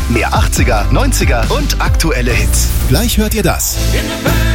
Mehr 80er, 90er und aktuelle Hits. Gleich hört ihr das.